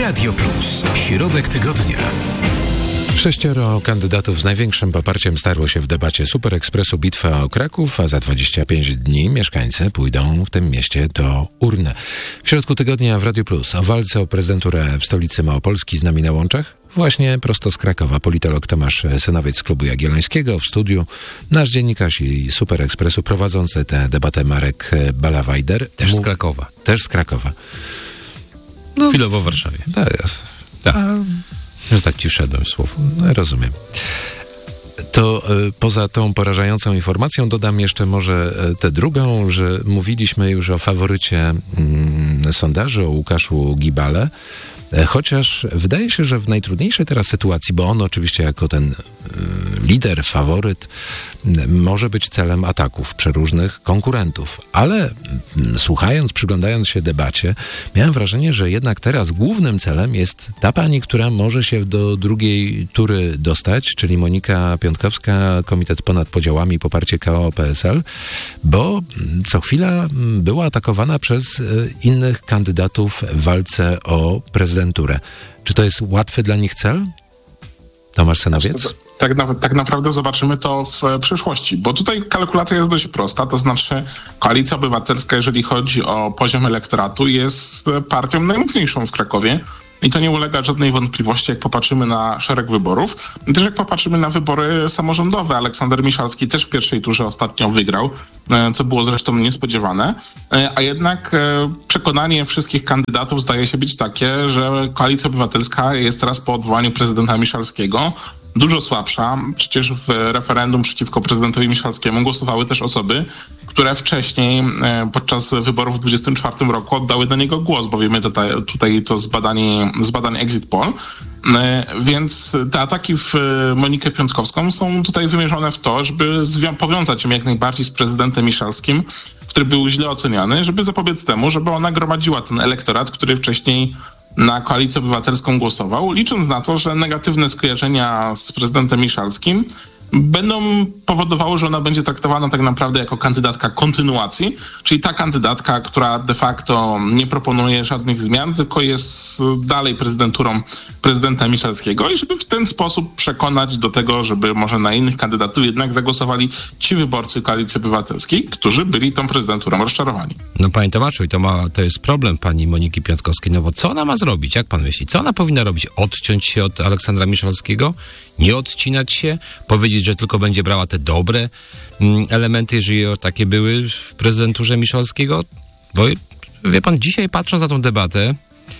Radio Plus. Środek tygodnia. 6 kandydatów z największym poparciem starło się w debacie Super Expressu Bitwa o Kraków, a za 25 dni mieszkańcy pójdą w tym mieście do urny. W środku tygodnia w Radio Plus o walce o prezydenturę w stolicy Małopolski z nami na łączach. Właśnie prosto z Krakowa politolog Tomasz Synowiec z Klubu Jagiellońskiego, w studiu nasz dziennikarz i Super Expressu prowadzący tę debatę Marek Balawajder. Też z Krakowa. Też z Krakowa. No, chwilowo w Warszawie. Tak. Że tak ci wszedłem w słowo. No, rozumiem. To poza tą porażającą informacją dodam jeszcze może tę drugą, że mówiliśmy już o faworycie sondażu, o Łukaszu Gibale, chociaż wydaje się, że w najtrudniejszej teraz sytuacji, bo on oczywiście jako ten lider, faworyt może być celem ataków przeróżnych konkurentów, ale słuchając, przyglądając się debacie, miałem wrażenie, że jednak teraz głównym celem jest ta pani, która może się do drugiej tury dostać, czyli Monika Piątkowska, Komitet Ponad Podziałami, poparcie KO-PSL, bo co chwila była atakowana przez innych kandydatów w walce o prezydenturę. Czy to jest łatwy dla nich cel? Tomasz Synowiec? Tak naprawdę zobaczymy to w przyszłości, bo tutaj kalkulacja jest dość prosta, to znaczy Koalicja Obywatelska, jeżeli chodzi o poziom elektoratu, jest partią najmocniejszą w Krakowie. I to nie ulega żadnej wątpliwości, jak popatrzymy na szereg wyborów. Też jak popatrzymy na wybory samorządowe. Aleksander Miszalski też w pierwszej turze ostatnio wygrał, co było zresztą niespodziewane. A jednak przekonanie wszystkich kandydatów zdaje się być takie, że Koalicja Obywatelska jest teraz po odwołaniu prezydenta Miszalskiego dużo słabsza. Przecież w referendum przeciwko prezydentowi Miszalskiemu głosowały też osoby, które wcześniej podczas wyborów w 2024 roku oddały do niego głos, bo wiemy tutaj to z badań Exit Poll. Więc te ataki w Monikę Piątkowską są tutaj wymierzone w to, żeby powiązać ją jak najbardziej z prezydentem Miszalskim, który był źle oceniany, żeby zapobiec temu, żeby ona gromadziła ten elektorat, który wcześniej na Koalicję Obywatelską głosował, licząc na to, że negatywne skojarzenia z prezydentem Miszalskim będą powodowały, że ona będzie traktowana tak naprawdę jako kandydatka kontynuacji, czyli ta kandydatka, która de facto nie proponuje żadnych zmian, tylko jest dalej prezydenturą prezydenta Miszalskiego i żeby w ten sposób przekonać do tego, żeby może na innych kandydatów jednak zagłosowali ci wyborcy Koalicji Obywatelskiej, którzy byli tą prezydenturą rozczarowani. No panie Tomaszu, to jest problem pani Moniki Piątkowskiej, no bo co ona ma zrobić? Jak pan myśli? Co ona powinna robić? Odciąć się od Aleksandra Miszalskiego? Nie odcinać się? Powiedzieć, że tylko będzie brała te dobre elementy, jeżeli takie były w prezydenturze Miszalskiego? Bo wie pan, dzisiaj patrząc na tą debatę,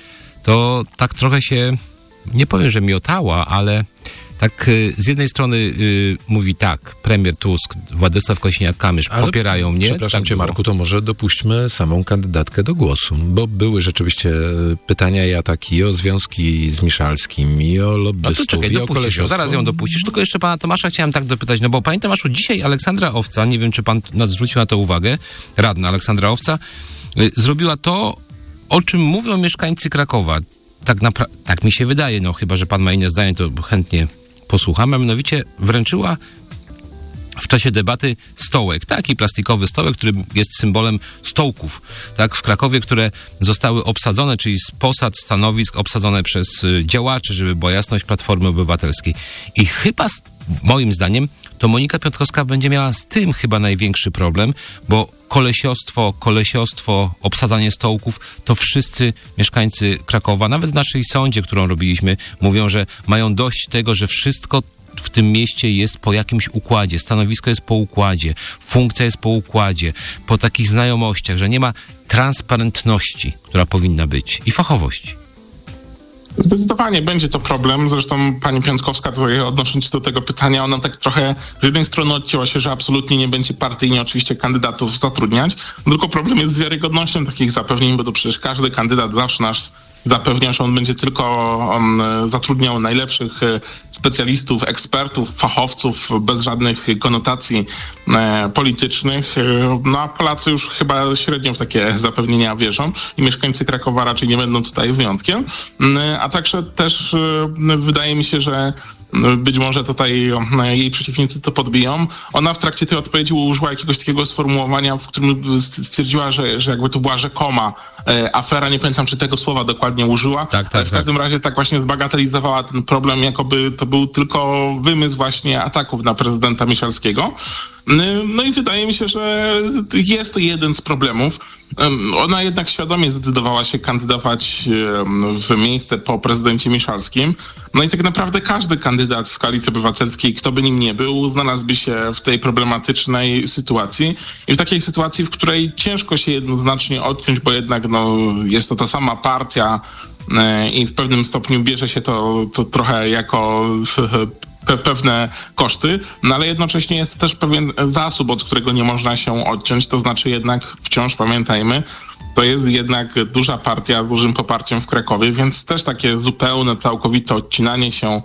to tak trochę się, nie powiem, że miotała, ale tak z jednej strony mówi tak, premier Tusk, Władysław Kosiniak-Kamysz popierają mnie. Przepraszam tak cię, Marku, to może dopuśćmy samą kandydatkę do głosu, bo były rzeczywiście pytania i ataki o związki z Miszalskim, i o lobbystów, no to czekaj, i o kolesiostwo. Zaraz ją dopuścisz, tylko jeszcze pana Tomasza chciałem tak dopytać, no bo panie Tomaszu, dzisiaj Aleksandra Owca, nie wiem, czy pan zwrócił na to uwagę, radna Aleksandra Owca, zrobiła to, o czym mówią mieszkańcy Krakowa. Tak mi się wydaje, no chyba że pan ma inne zdanie, to chętnie posłucham, a mianowicie wręczyła w czasie debaty stołek, taki plastikowy stołek, który jest symbolem stołków, tak, w Krakowie, które zostały obsadzone, czyli z posad, stanowisk obsadzone przez działaczy, żeby była jasność, Platformy Obywatelskiej. I chyba, moim zdaniem, to Monika Piątkowska będzie miała z tym chyba największy problem, bo kolesiostwo, obsadzanie stołków, to wszyscy mieszkańcy Krakowa, nawet w naszej sądzie, którą robiliśmy, mówią, że mają dość tego, że wszystko w tym mieście jest po jakimś układzie, stanowisko jest po układzie, funkcja jest po układzie, po takich znajomościach, że nie ma transparentności, która powinna być, i fachowości. Zdecydowanie będzie to problem. Zresztą pani Piątkowska, tutaj odnosząc się do tego pytania, ona tak trochę z jednej strony odcięła się, że absolutnie nie będzie partyjnie oczywiście kandydatów zatrudniać, tylko problem jest z wiarygodnością takich zapewnień, bo to przecież każdy kandydat zawsze nas zapewnia, że on będzie tylko zatrudniał najlepszych specjalistów, ekspertów, fachowców bez żadnych konotacji politycznych. No a Polacy już chyba średnio w takie zapewnienia wierzą i mieszkańcy Krakowa raczej nie będą tutaj wyjątkiem. A także też wydaje mi się, że być może tutaj jej przeciwnicy to podbiją. Ona w trakcie tej odpowiedzi użyła jakiegoś takiego sformułowania, w którym stwierdziła, że jakby to była rzekoma afera, nie pamiętam, czy tego słowa dokładnie użyła, ale w każdym razie tak właśnie zbagatelizowała ten problem, jakoby to był tylko wymysł właśnie ataków na prezydenta Miszalskiego. No i wydaje mi się, że jest to jeden z problemów. Ona jednak świadomie zdecydowała się kandydować w miejsce po prezydencie Miszalskim. No i tak naprawdę każdy kandydat z Koalicji Obywatelskiej, kto by nim nie był, znalazłby się w tej problematycznej sytuacji. I w takiej sytuacji, w której ciężko się jednoznacznie odciąć, bo jednak jest to ta sama partia i w pewnym stopniu bierze się to trochę jako pewne koszty, no ale jednocześnie jest też pewien zasób, od którego nie można się odciąć, to znaczy jednak wciąż pamiętajmy, to jest jednak duża partia z dużym poparciem w Krakowie, więc też takie zupełne, całkowite odcinanie się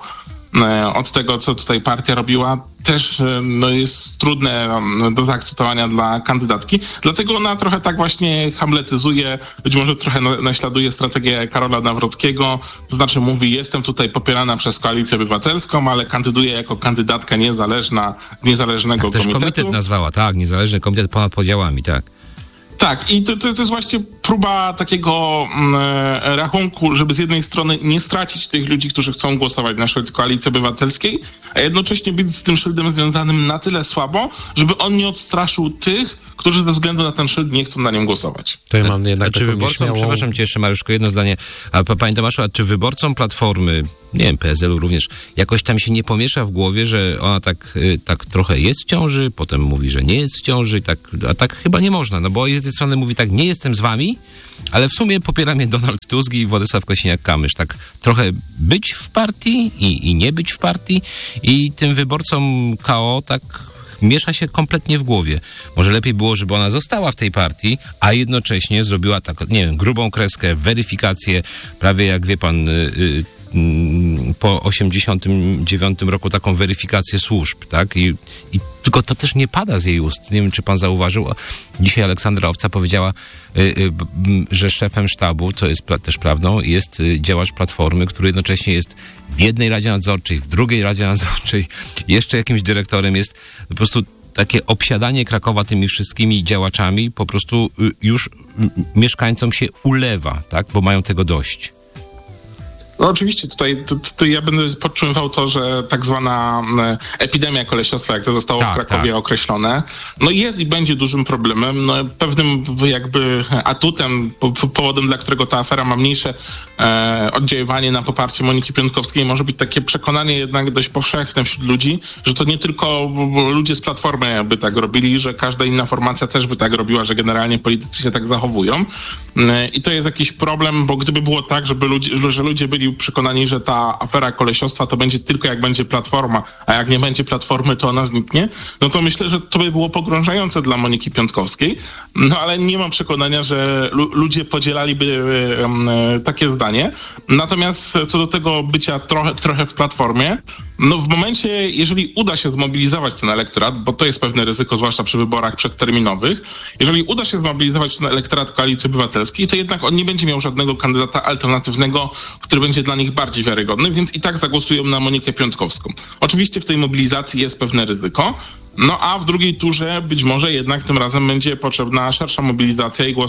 od tego, co tutaj partia robiła, też jest trudne do zaakceptowania dla kandydatki. Dlatego ona trochę tak właśnie hamletyzuje, być może trochę naśladuje strategię Karola Nawrockiego, to znaczy mówi, jestem tutaj popierana przez Koalicję Obywatelską, ale kandyduję jako kandydatka niezależna z niezależnego komitetu. Też komitet nazwała, tak, niezależny komitet ponad podziałami, tak. Tak, i to jest właśnie próba takiego rachunku, żeby z jednej strony nie stracić tych ludzi, którzy chcą głosować na szyld Koalicji Obywatelskiej, a jednocześnie być z tym szyldem związanym na tyle słabo, żeby on nie odstraszył tych, którzy ze względu na ten szyld nie chcą na nim głosować. To ja mam jednak czy wyborcom, przepraszam cię jeszcze, Mariuszko, jedno zdanie. A panie Tomaszu, a czy wyborcom Platformy, nie wiem, PSL-u również, jakoś tam się nie pomiesza w głowie, że ona tak trochę jest w ciąży, potem mówi, że nie jest w ciąży, a tak chyba nie można, no bo z jednej strony mówi tak, nie jestem z wami, ale w sumie popiera mnie Donald Tusk i Władysław Kosiniak-Kamysz. Tak trochę być w partii i nie być w partii i tym wyborcom KO tak miesza się kompletnie w głowie. Może lepiej było, żeby ona została w tej partii, a jednocześnie zrobiła tak, nie wiem, grubą kreskę, weryfikację, prawie jak wie pan, po 89 roku taką weryfikację służb, tak? I tylko to też nie pada z jej ust. Nie wiem, czy pan zauważył. Dzisiaj Aleksandra Owca powiedziała, że szefem sztabu, co jest też prawdą, jest działacz Platformy, który jednocześnie jest w jednej Radzie Nadzorczej, w drugiej Radzie Nadzorczej, jeszcze jakimś dyrektorem jest. Po prostu takie obsiadanie Krakowa tymi wszystkimi działaczami po prostu już mieszkańcom się ulewa, tak? Bo mają tego dość. No oczywiście tutaj ja będę podtrzymywał to, że tak zwana epidemia kolesiostwa, jak to zostało w Krakowie określone, no jest i będzie dużym problemem. No pewnym jakby atutem, powodem, dla którego ta afera ma mniejsze oddziaływanie na poparcie Moniki Piątkowskiej, może być takie przekonanie jednak dość powszechne wśród ludzi, że to nie tylko ludzie z Platformy by tak robili, że każda inna formacja też by tak robiła, że generalnie politycy się tak zachowują. I to jest jakiś problem, bo gdyby było tak, że ludzie byli przekonani, że ta afera kolesiostwa to będzie tylko jak będzie Platforma, a jak nie będzie Platformy, to ona zniknie, no to myślę, że to by było pogrążające dla Moniki Piątkowskiej, no ale nie mam przekonania, że ludzie podzielaliby takie zdanie. Natomiast co do tego bycia trochę w Platformie, no w momencie, jeżeli uda się zmobilizować ten elektorat, bo to jest pewne ryzyko, zwłaszcza przy wyborach przedterminowych, jeżeli uda się zmobilizować ten elektorat Koalicji Obywatelskiej, to jednak on nie będzie miał żadnego kandydata alternatywnego, który będzie dla nich bardziej wiarygodny, więc i tak zagłosują na Monikę Piątkowską. Oczywiście w tej mobilizacji jest pewne ryzyko, no a w drugiej turze być może jednak tym razem będzie potrzebna szersza mobilizacja i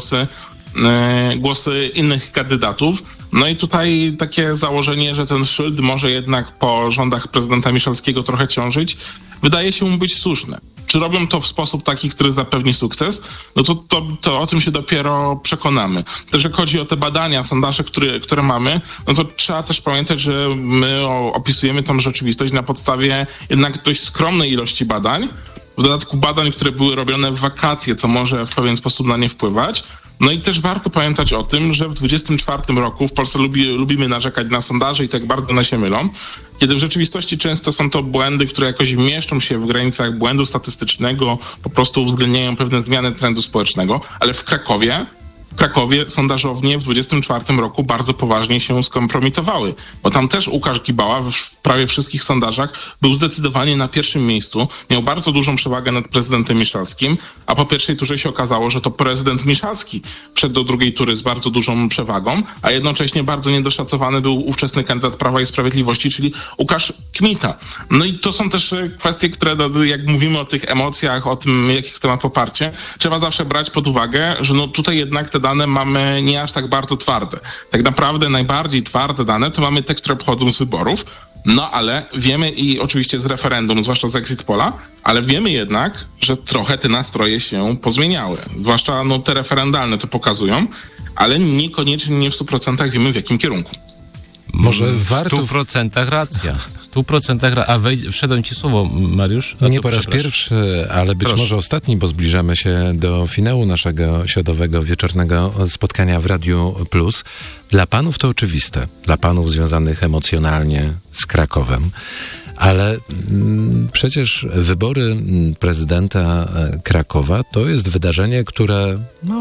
głosy innych kandydatów. No i tutaj takie założenie, że ten szyld może jednak po rządach prezydenta Miszalskiego trochę ciążyć, wydaje się mu być słuszne. Czy robią to w sposób taki, który zapewni sukces? No to o tym się dopiero przekonamy. Też jak chodzi o te badania, sondaże, które mamy, no to trzeba też pamiętać, że my opisujemy tą rzeczywistość na podstawie jednak dość skromnej ilości badań. W dodatku badań, które były robione w wakacje, co może w pewien sposób na nie wpływać. No i też warto pamiętać o tym, że w 2024 roku w Polsce lubimy narzekać na sondaże i tak bardzo one się mylą, kiedy w rzeczywistości często są to błędy, które jakoś mieszczą się w granicach błędu statystycznego, po prostu uwzględniają pewne zmiany trendu społecznego, ale w Krakowie w Krakowie sondażownie w 24 roku bardzo poważnie się skompromitowały, bo tam też Łukasz Gibała w prawie wszystkich sondażach był zdecydowanie na pierwszym miejscu, miał bardzo dużą przewagę nad prezydentem Miszalskim, a po pierwszej turze się okazało, że to prezydent Miszalski wszedł do drugiej tury z bardzo dużą przewagą, a jednocześnie bardzo niedoszacowany był ówczesny kandydat Prawa i Sprawiedliwości, czyli Łukasz Kmita. No i to są też kwestie, które jak mówimy o tych emocjach, o tym, jakich to ma poparcie, trzeba zawsze brać pod uwagę, że no tutaj jednak te dane mamy nie aż tak bardzo twarde. Tak naprawdę najbardziej twarde dane to mamy te, które pochodzą z wyborów, no ale wiemy i oczywiście z referendum, zwłaszcza z exit pola, ale wiemy jednak, że trochę te nastroje się pozmieniały. Zwłaszcza te referendalne to pokazują, ale niekoniecznie w 100% wiemy w jakim kierunku. Może warto... W 100% racja. W 100% a wszedłem ci słowo, Mariusz. Nie po raz pierwszy, ale być może ostatni, bo zbliżamy się do finału naszego środowego, wieczornego spotkania w Radiu Plus. Dla panów to oczywiste, dla panów związanych emocjonalnie z Krakowem, ale przecież wybory prezydenta Krakowa to jest wydarzenie, które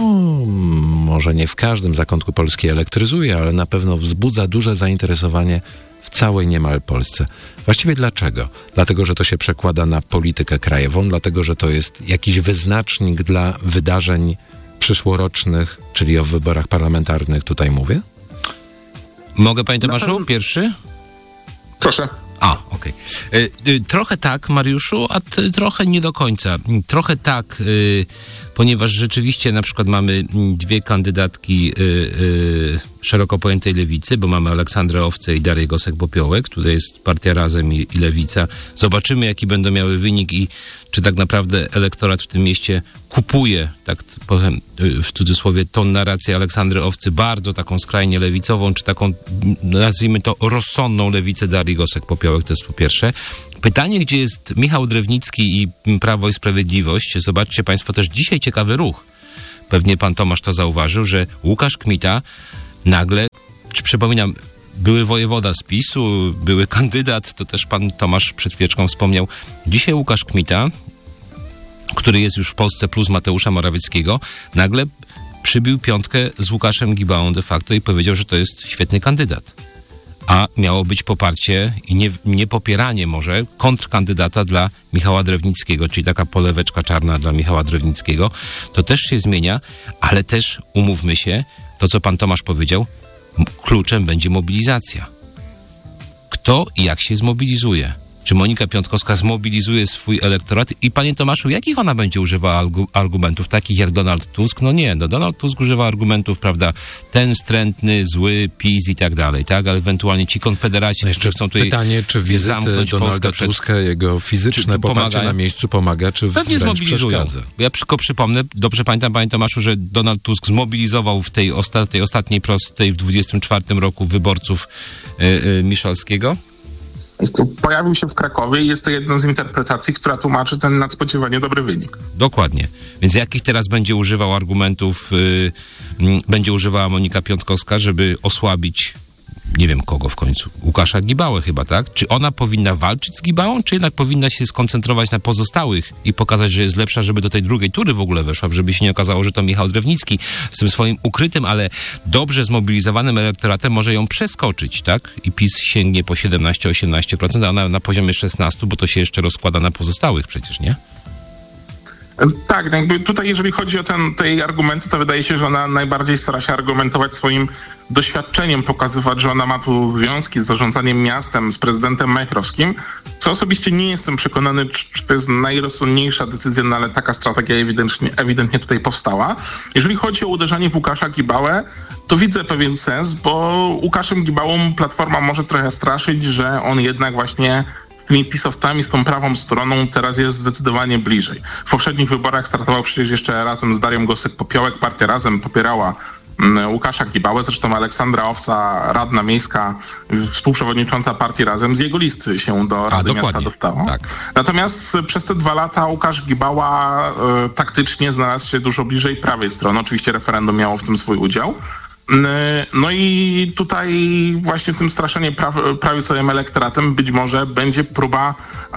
może nie w każdym zakątku Polski elektryzuje, ale na pewno wzbudza duże zainteresowanie w całej niemal Polsce. Właściwie dlaczego? Dlatego, że to się przekłada na politykę krajową, dlatego, że to jest jakiś wyznacznik dla wydarzeń przyszłorocznych, czyli o wyborach parlamentarnych tutaj mówię? Mogę, panie Tomaszu, pierwszy? Proszę. Okej. Trochę tak, Mariuszu, a trochę nie do końca. Trochę tak, ponieważ rzeczywiście na przykład mamy dwie kandydatki szeroko pojętej lewicy, bo mamy Aleksandrę Owcę i Darię Gosek-Popiołek, tutaj jest partia Razem i Lewica. Zobaczymy, jaki będą miały wynik i czy tak naprawdę elektorat w tym mieście kupuje, tak powiem w cudzysłowie, tą narrację Aleksandry Owcy, bardzo taką skrajnie lewicową, czy taką, nazwijmy to, rozsądną lewicę Darii Gosek-Popiołek, to jest po pierwsze. Pytanie, gdzie jest Michał Drewnicki i Prawo i Sprawiedliwość. Zobaczcie państwo też dzisiaj ciekawy ruch. Pewnie pan Tomasz to zauważył, że Łukasz Kmita nagle, przypominam, były wojewoda z PiS-u, były kandydat, to też pan Tomasz przed chwileczką wspomniał. Dzisiaj Łukasz Kmita, który jest już w Polsce plus Mateusza Morawieckiego, nagle przybił piątkę z Łukaszem Gibałą de facto i powiedział, że to jest świetny kandydat. A miało być poparcie i nie popieranie może kontrkandydata dla Michała Drewnickiego, czyli taka poleweczka czarna dla Michała Drewnickiego. To też się zmienia, ale też, umówmy się, to co pan Tomasz powiedział, kluczem będzie mobilizacja. Kto i jak się zmobilizuje? Czy Monika Piątkowska zmobilizuje swój elektorat? I panie Tomaszu, jakich ona będzie używała argumentów? Takich jak Donald Tusk? No nie, Donald Tusk używa argumentów, prawda, ten wstrętny, zły, PiS i tak dalej, tak? Ale ewentualnie ci konfederaci, którzy chcą tutaj pytanie, czy wizyty Donalda Tuska, jego fizyczne poparcie na miejscu pomaga, czy pewnie zmobilizują. Przeszkadza? Ja tylko przypomnę, dobrze pamiętam, panie Tomaszu, że Donald Tusk zmobilizował w tej ostatniej prostej w 24 roku wyborców Miszalskiego. Pojawił się w Krakowie i jest to jedna z interpretacji, która tłumaczy ten nadspodziewanie dobry wynik. Dokładnie. Więc jakich teraz będzie używał argumentów, będzie używała Monika Piątkowska, żeby osłabić, nie wiem kogo w końcu, Łukasza Gibałę chyba, tak? Czy ona powinna walczyć z Gibałą, czy jednak powinna się skoncentrować na pozostałych i pokazać, że jest lepsza, żeby do tej drugiej tury w ogóle weszła, żeby się nie okazało, że to Michał Drewnicki z tym swoim ukrytym, ale dobrze zmobilizowanym elektoratem może ją przeskoczyć, tak? I PiS sięgnie po 17-18%, a ona na poziomie 16%, bo to się jeszcze rozkłada na pozostałych przecież, nie? Tak, jakby tutaj jeżeli chodzi o te argumenty, to wydaje się, że ona najbardziej stara się argumentować swoim doświadczeniem, pokazywać, że ona ma tu związki z zarządzaniem miastem, z prezydentem Majchrowskim, co osobiście nie jestem przekonany, czy to jest najrozsądniejsza decyzja, no ale taka strategia ewidentnie tutaj powstała. Jeżeli chodzi o uderzanie w Łukasza Gibałę, to widzę pewien sens, bo Łukaszem Gibałą Platforma może trochę straszyć, że on jednak właśnie tymi pisowcami z tą prawą stroną teraz jest zdecydowanie bliżej. W poprzednich wyborach startował przecież jeszcze razem z Darią Gosek-Popiołek. Partia Razem popierała Łukasza Gibałę, zresztą Aleksandra Owca, radna miejska, współprzewodnicząca partii Razem, z jego listy się do Rady Miasta dostała. Tak. Natomiast przez te 2 lata Łukasz Gibała taktycznie znalazł się dużo bliżej prawej strony. Oczywiście referendum miało w tym swój udział. No i tutaj właśnie tym straszeniem prawicowym elektoratem być może będzie próba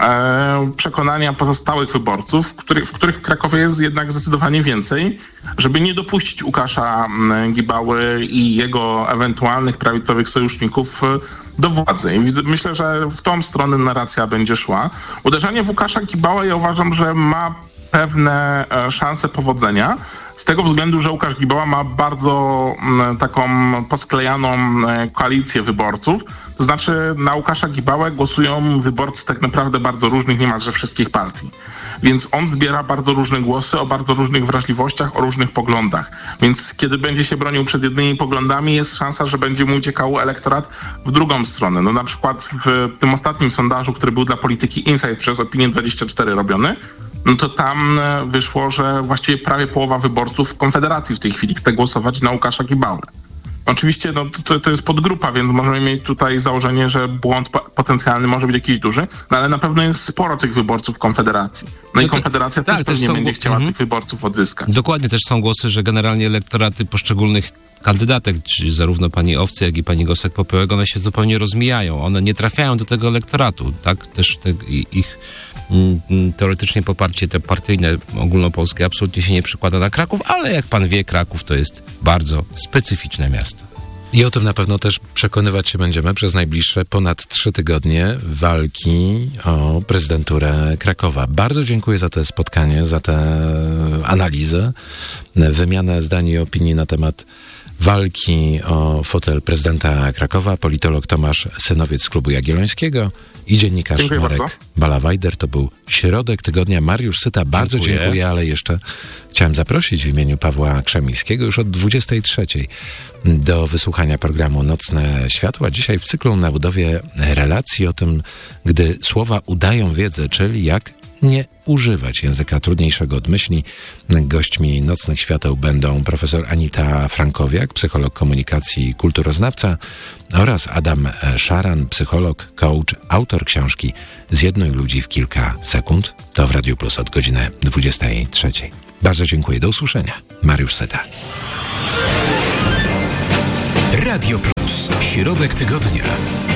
przekonania pozostałych wyborców, w których w Krakowie jest jednak zdecydowanie więcej, żeby nie dopuścić Łukasza Gibały i jego ewentualnych prawicowych sojuszników do władzy. I myślę, że w tą stronę narracja będzie szła. Uderzenie w Łukasza Gibałę ja uważam, że ma pewne szanse powodzenia, z tego względu, że Łukasz Gibała ma bardzo taką posklejaną koalicję wyborców. To znaczy na Łukasza Gibałę głosują wyborcy tak naprawdę bardzo różnych, niemalże wszystkich partii. Więc on zbiera bardzo różne głosy o bardzo różnych wrażliwościach, o różnych poglądach. Więc kiedy będzie się bronił przed jednymi poglądami, jest szansa, że będzie mu uciekał elektorat w drugą stronę. No na przykład w tym ostatnim sondażu, który był dla Polityki Insight przez Opinię24 robiony, no to tam wyszło, że właściwie prawie połowa wyborców Konfederacji w tej chwili chce głosować na Łukasza Gibałę. Oczywiście no, to jest podgrupa, więc możemy mieć tutaj założenie, że błąd potencjalny może być jakiś duży, no ale na pewno jest sporo tych wyborców Konfederacji. No i Konfederacja też pewnie będzie chciała tych wyborców odzyskać. Dokładnie, też są głosy, że generalnie elektoraty poszczególnych kandydatek, czyli zarówno pani Owcy, jak i pani Gosek-Popiołek, one się zupełnie rozmijają. One nie trafiają do tego elektoratu, tak? Też ich teoretycznie poparcie te partyjne, ogólnopolskie absolutnie się nie przykłada na Kraków, ale jak pan wie, Kraków to jest bardzo specyficzne miasto. I o tym na pewno też przekonywać się będziemy przez najbliższe ponad 3 tygodnie walki o prezydenturę Krakowa. Bardzo dziękuję za to spotkanie, za tę analizę, wymianę zdań i opinii na temat walki o fotel prezydenta Krakowa. Politolog Tomasz Synowiec z Klubu Jagiellońskiego i dziennikarz Marek Ballawajder. To był Środek Tygodnia. Mariusz Syta, bardzo dziękuję, ale jeszcze chciałem zaprosić w imieniu Pawła Krzemińskiego już od 23:00 do wysłuchania programu Nocne Światła. Dzisiaj w cyklu na budowie relacji o tym, gdy słowa udają wiedzę, czyli jak nie używać języka trudniejszego od myśli. Gośćmi Nocnych Świateł będą profesor Anita Frankowiak, psycholog komunikacji i kulturoznawca, oraz Adam Szaran, psycholog, coach, autor książki Zjednuj ludzi w kilka sekund. To w Radiu Plus od godziny 23:00. Bardzo dziękuję. Do usłyszenia. Mariusz Syta. Radio Plus. Środek tygodnia.